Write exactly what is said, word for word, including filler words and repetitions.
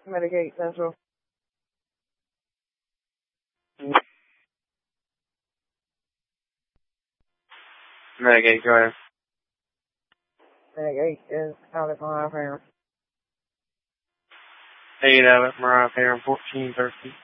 Mitigate Central. Mitigate, go ahead. Mitigate is Alex Mariah Perrin. eight Alex Mariah Perrin, fourteen thirty.